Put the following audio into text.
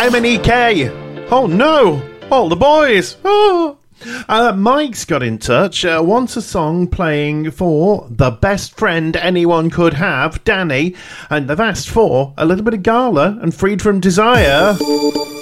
MNEK. Oh no, all the boys. Oh. Mike's got in touch, wants a song playing for the best friend anyone could have, Danny, and they've asked for a little bit of Gala and Freed from Desire.